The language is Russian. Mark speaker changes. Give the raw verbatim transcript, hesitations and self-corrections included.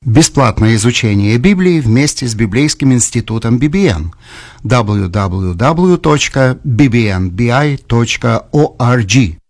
Speaker 1: Бесплатное изучение Библии вместе с Библейским институтом би би эн. дабл ю дабл ю дабл ю точка би би эн би ай точка орг